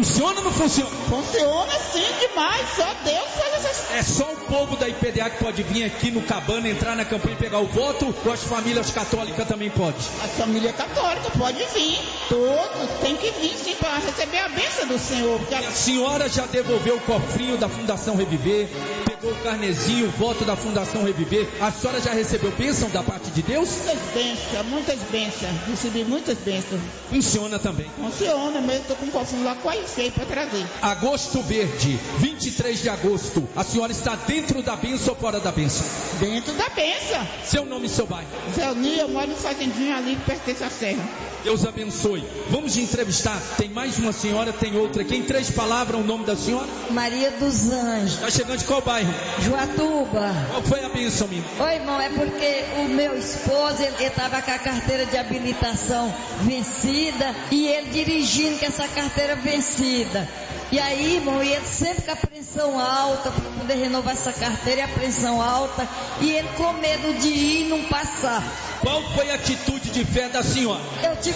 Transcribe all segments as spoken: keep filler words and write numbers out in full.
Funciona ou não funciona? Funciona sim demais, só Deus faz essas... É só o povo da I P D A que pode vir aqui no Cabana, entrar na campanha e pegar o voto, ou as famílias católicas também pode? A família católica pode vir, todos, tem que vir sim para receber a bênção do Senhor. Porque a... a senhora já devolveu o cofrinho da Fundação Reviver, pegou o carnezinho, o voto da Fundação Reviver, a senhora já recebeu bênção da parte de Deus? Muitas bênçãos, muitas bênçãos, recebi muitas bênçãos. Funciona também? Funciona, mas eu tô com um cofrinho lá quase cheio para trazer. Agosto Verde, vinte e três de agosto, a senhora está dentro da bênção ou fora da bênção? Dentro da bênção. Seu nome e seu bairro? Zé Nia, eu moro em Fazendinha ali, que pertence à Serra. Deus abençoe. Vamos entrevistar, tem mais uma senhora, tem outra aqui. Em três palavras, o nome da senhora? Maria dos Anjos. Está chegando de qual bairro? Joatuba. Qual foi a bênção, minha? Oi, irmão, é porque o meu esposo, ele estava com a carteira de habilitação vencida e ele dirigindo com essa carteira vencida. E aí, irmão, e ele sempre com a pressão alta, para poder renovar essa carteira, e a pressão alta, e ele com medo de ir e não passar. Qual foi a atitude de fé da senhora? Eu tive,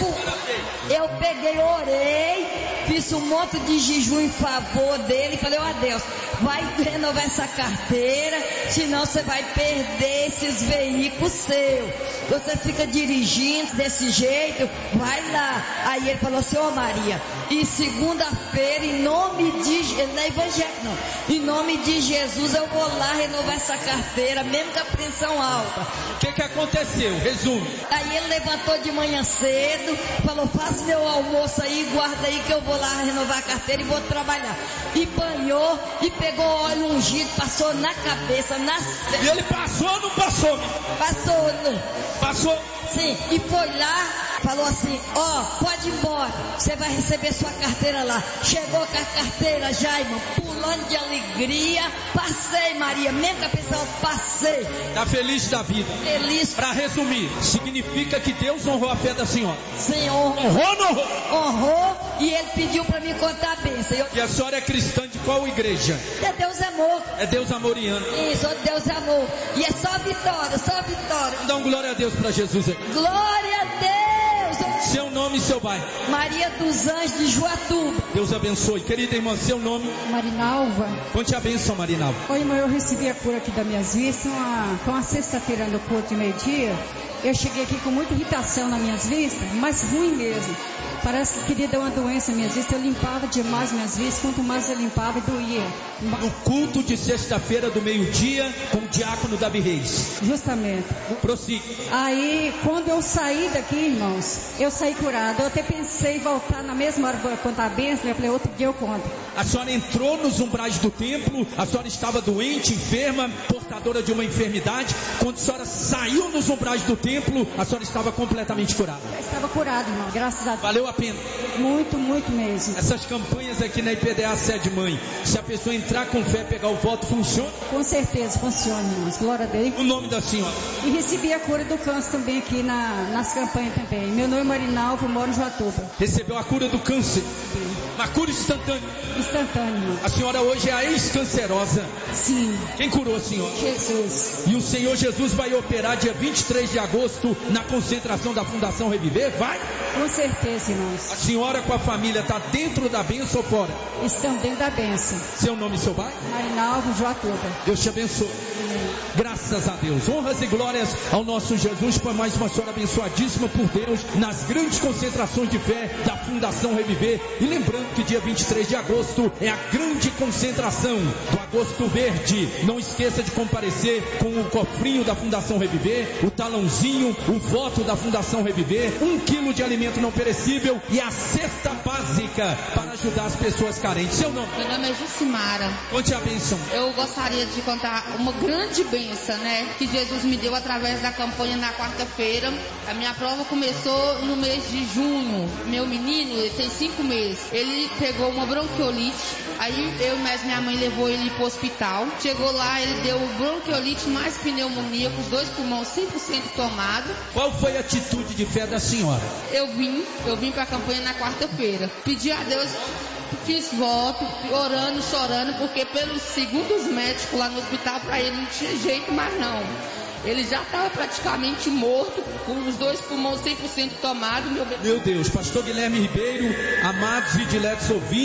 eu peguei, orei, fiz um monte de jejum em favor dele, e falei, ó Deus, vai renovar essa carteira, senão você vai perder esses veículos seus. Você fica dirigindo desse jeito, vai lá. Aí ele falou assim, ô Maria, e segunda-feira, em nome de Jesus, não é evangélico não, em nome de Jesus eu vou lá renovar essa carteira, mesmo com a pressão alta. O que que aconteceu? Resume. Aí ele levantou de manhã cedo, falou, faz meu almoço aí, guarda aí que eu vou lá renovar a carteira e vou trabalhar. E banhou, e pegou óleo ungido, passou na cabeça, na... E ele passou ou não passou? Passou, não? Passou? Sim, e foi lá, falou assim, ó, oh, pode ir embora, você vai receber sua carteira lá. Chegou com a carteira já, irmão, pulando de alegria, passei, Maria, mesmo que a pessoa passei. Tá feliz da vida? Feliz. Pra resumir, significa que Deus honrou a fé da senhora? Sim, honrou. Honrou ou não honrou? Honrou, e ele pediu pra mim contar a bênção. Eu... E a senhora é cristã de qual igreja? É Deus Amor. É Deus Amoriano. Isso, Deus Amor. E é só vitória, só vitória. Dá um glória a Deus pra Jesus aí. Glória a Deus. Seu nome e seu bairro? Maria dos Anjos de Joatuba. Deus abençoe. Querida irmã, seu nome? Marinalva. Conte a bênção, Marinalva. Oi, irmão, eu recebi a cura aqui das minhas vistas. Uma, com a sexta-feira no culto de meio-dia, eu cheguei aqui com muita irritação nas minhas vistas, mas ruim mesmo. Parece que queria dar uma doença nas minhas vistas. Eu limpava demais minhas vistas, quanto mais eu limpava, doía. No culto de sexta-feira do meio-dia, com o diácono Davi Reis. Justamente. Prossiga. Aí, quando eu saí daqui, irmãos, eu saí curada. Eu até pensei em voltar na mesma hora para contar a bênção. Eu falei, outro dia eu conto. A senhora entrou nos umbrais do templo, a senhora estava doente, enferma, portadora de uma enfermidade. Quando a senhora saiu nos umbrais do templo, a senhora estava completamente curada. Eu estava curada, irmão, graças a Deus. Valeu a pena. Muito, muito mesmo. Essas campanhas aqui na I P D A Sede Mãe, se a pessoa entrar com fé, pegar o voto, funciona? Com certeza funciona, irmãos. Glória a Deus. O nome da senhora? E recebi a cura do câncer também aqui na, nas campanhas também. Meu nome é Marinalva, eu moro em Joatuba. Recebeu a cura do câncer? Sim. Uma cura instantânea? Instantânea, irmão. A senhora hoje é a ex-cancerosa? Sim. Quem curou a senhora? Jesus. E o Senhor Jesus vai operar dia vinte e três de agosto na concentração da Fundação Reviver? Vai? Com certeza, irmãos. A senhora com a família está dentro da bênção ou fora? Estão dentro da bênção. Seu nome e seu bairro? Marinalva, Joatuba. Deus te abençoe. Amém. Graças a Deus. Honras e glórias ao nosso Jesus por mais uma senhora abençoadíssima por Deus nas grandes concentrações de fé da Fundação Reviver. E lembrando que dia vinte e três de agosto é a grande concentração do Agosto Verde. Não esqueça de comparecer com o cofrinho da Fundação Reviver, o talãozinho, o voto da Fundação Reviver, um quilo de alimento não perecível e a cesta básica para ajudar as pessoas carentes. Seu nome? Meu nome é Jucimara. Conte a bênção. Eu gostaria de contar uma grande bênção, né? Que Jesus me deu através da campanha na quarta-feira. A minha prova começou no mês de junho. Meu menino, ele tem cinco meses. Ele pegou uma bronquiolite. Aí eu e minha mãe levou ele para o hospital. Chegou lá, ele deu bronquiolite mais pneumonia, com os dois pulmões cem por cento tomados. Qual foi a atitude de fé da senhora? Eu vim, eu vim para a campanha na quarta-feira. Pedi a Deus, fiz voto, orando, chorando, porque pelos segundos médicos lá no hospital, para ele não tinha jeito mais não. Ele já estava praticamente morto, com os dois pulmões cem por cento tomados. Meu, meu Deus, pastor Guilherme Ribeiro, amados e diletos ouvintes.